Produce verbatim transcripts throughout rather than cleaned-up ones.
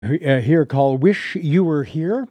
uh, here called Wish You Were Here.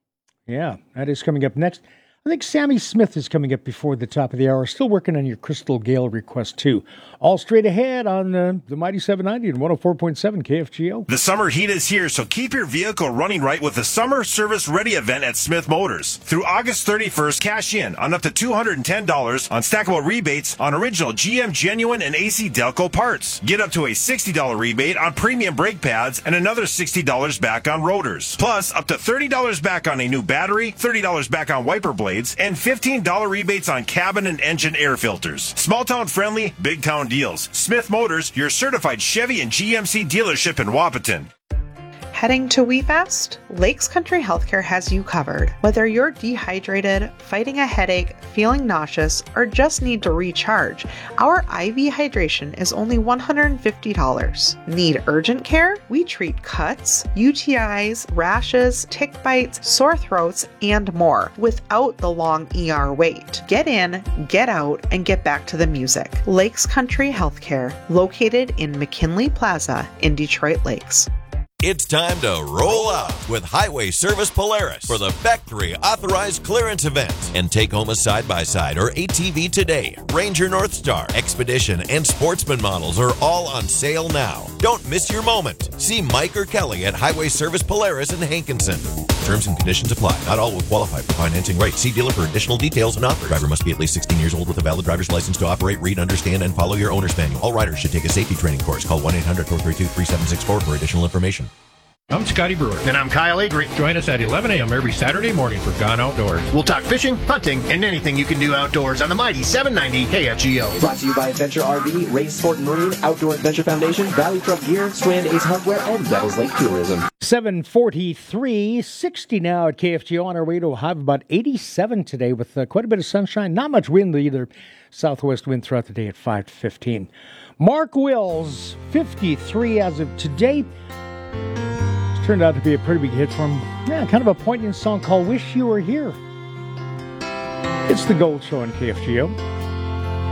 Yeah, that is coming up next. I think Sammy Smith is coming up before the top of the hour. Still working on your Crystal Gale request, too. All straight ahead on uh, the Mighty seven ninety and one oh four point seven K F G O. The summer heat is here, so keep your vehicle running right with the Summer Service Ready event at Smith Motors. Through August thirty-first, cash in on up to two hundred ten dollars on stackable rebates on original G M Genuine and A C Delco parts. Get up to a sixty dollars rebate on premium brake pads and another sixty dollars back on rotors. Plus, up to thirty dollars back on a new battery, thirty dollars back on wiper blades, and fifteen dollars rebates on cabin and engine air filters. Small town friendly, big town deals. Smith Motors, your certified Chevy and G M C dealership in Wapaton. Heading to WeFast? Lakes Country Healthcare has you covered. Whether you're dehydrated, fighting a headache, feeling nauseous, or just need to recharge, our I V hydration is only one hundred fifty dollars. Need urgent care? We treat cuts, U T Is, rashes, tick bites, sore throats, and more without the long E R wait. Get in, get out, and get back to the music. Lakes Country Healthcare, located in McKinley Plaza in Detroit Lakes. It's time to roll out with Highway Service Polaris for the Factory Authorized Clearance event and take home a side-by-side or A T V today. Ranger Northstar, Expedition, and Sportsman models are all on sale now. Don't miss your moment. See Mike or Kelly at Highway Service Polaris in Hankinson. Terms and conditions apply. Not all will qualify for financing rates. See dealer for additional details and offers. Driver must be at least sixteen years old with a valid driver's license to operate, read, understand, and follow your owner's manual. All riders should take a safety training course. Call one eight hundred four three two three seven six four for additional information. I'm Scotty Brewer. And I'm Kyle Agri. Join us at eleven a.m. every Saturday morning for Gone Outdoors. We'll talk fishing, hunting, and anything you can do outdoors on the Mighty seven ninety K F G O. Brought to you by Adventure R V, Race Sport and Marine, Outdoor Adventure Foundation, Valley Truck Gear, Strand Ace Hardware, and Devils Lake Tourism. seven forty-three, sixty now at K F G O on our way to a high of about eighty-seven today with uh, quite a bit of sunshine. Not much wind either. Southwest wind throughout the day at five to fifteen. Mark Wills, fifty-three as of today. Turned out to be a pretty big hit from, yeah, kind of a poignant song called Wish You Were Here. It's the Gold Show on K F G O.